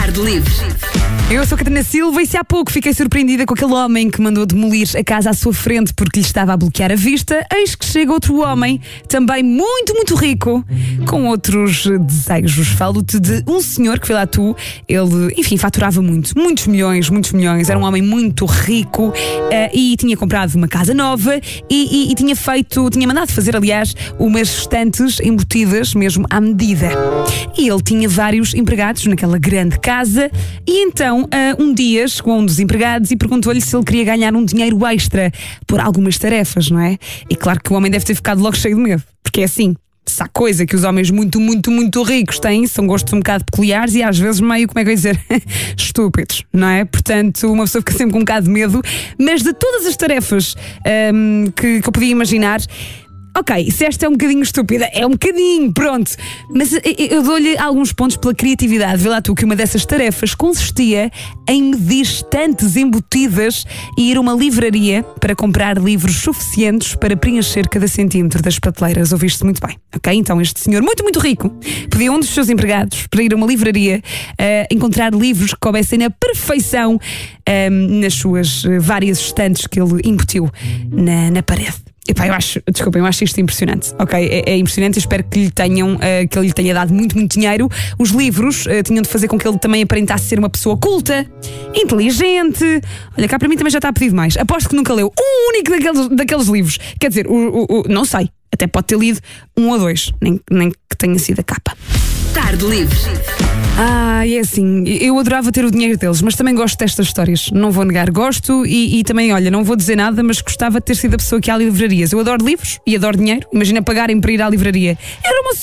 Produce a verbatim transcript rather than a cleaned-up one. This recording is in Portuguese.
Tarde Livre. Eu sou a Catarina Silva e se há pouco fiquei surpreendida com aquele homem que mandou demolir a casa à sua frente porque lhe estava a bloquear a vista, eis que chega outro homem, também muito, muito rico, com outros desejos. Falo-te de um senhor que foi lá tu, ele, enfim, faturava muito, muitos milhões, muitos milhões, era um homem muito rico uh, e tinha comprado uma casa nova e, e, e tinha feito, tinha mandado fazer, aliás, umas estantes embutidas mesmo à medida. E ele tinha vários empregados naquela grande casa e então Uh, um dia chegou um dos empregados e perguntou-lhe se ele queria ganhar um dinheiro extra por algumas tarefas, não é? E claro que o homem deve ter ficado logo cheio de medo, porque é assim, se há coisa que os homens muito, muito, muito ricos têm, são gostos um bocado peculiares e às vezes meio, como é que eu ia dizer, estúpidos, não é? Portanto, uma pessoa fica sempre com um bocado de medo, mas de todas as tarefas um, que, que eu podia imaginar, ok, se esta é um bocadinho estúpida, é um bocadinho, pronto. Mas eu dou-lhe alguns pontos pela criatividade. Vê lá tu que uma dessas tarefas consistia em medir estantes embutidas e ir a uma livraria para comprar livros suficientes para preencher cada centímetro das prateleiras. Ouviste muito bem, ok? Então este senhor muito, muito rico pediu a um dos seus empregados para ir a uma livraria uh, encontrar livros que coubessem na perfeição uh, nas suas uh, várias estantes que ele embutiu na, na parede. Epá, eu acho, desculpem, eu acho isto impressionante, ok? É, é impressionante e espero que lhe tenham, uh, que ele lhe tenha dado muito, muito dinheiro. Os livros uh, tinham de fazer com que ele também aparentasse ser uma pessoa culta, inteligente. Olha, cá para mim também já está a pedir mais. Aposto que nunca leu um único daqueles, daqueles livros. Quer dizer, o, o, o, não sei, até pode ter lido um ou dois, nem, nem que tenha sido a capa. Tarde Livre. Ah, é assim, eu adorava ter o dinheiro deles, mas também gosto destas histórias, não vou negar, gosto e, e também, olha, não vou dizer nada, mas gostava de ter sido a pessoa que ia à livrarias. Eu adoro livros e adoro dinheiro, imagina pagarem para ir à livraria. Era uma